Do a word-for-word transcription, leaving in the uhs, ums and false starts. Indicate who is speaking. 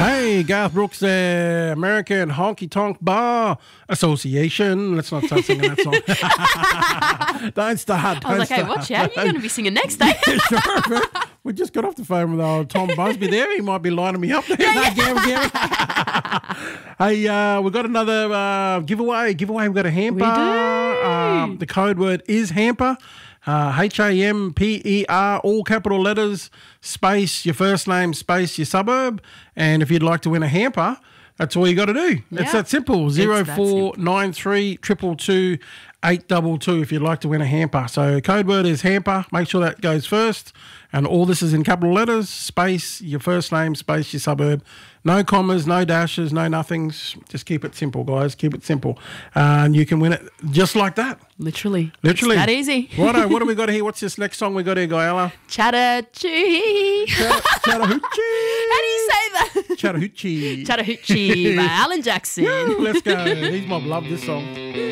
Speaker 1: Hey, Garth Brooks there, American Honky Tonk Bar Association. Let's not start singing that song. Don't start. Don't
Speaker 2: I was like, hey,
Speaker 1: start.
Speaker 2: watch out. You're going to be singing next day.
Speaker 1: Sure, man. We just got off the phone with old Tom Busby there. He might be lining me up there. No, Gary, Gary. Hey, uh, we've got another uh, giveaway. Giveaway, we've got a hamper.
Speaker 2: We do.
Speaker 1: Um, the code word is hamper. Uh, H A M P E R, all capital letters, space, your first name, space, your suburb. And if you'd like to win a hamper, that's all you got to do. It's
Speaker 2: Yeah.
Speaker 1: that simple. Zero
Speaker 2: It's that
Speaker 1: four nine three triple two eight double two if you'd like to win a hamper. So code word is hamper. Make sure that goes first. And all this is in capital letters, space, your first name, space, your suburb. No commas, no dashes, no nothings. Just keep it simple, guys. Keep it simple. Uh, and you can win it just like that.
Speaker 2: Literally.
Speaker 1: Literally.
Speaker 2: It's that easy.
Speaker 1: Righto, what do we got here? What's this next song we got here, Guyala?
Speaker 2: Chattahoochee.
Speaker 1: Ch- Chattahoochee.
Speaker 2: How do you say that?
Speaker 1: Chattahoochee.
Speaker 2: Chattahoochee by Alan Jackson.
Speaker 1: Let's go. These mob love this song.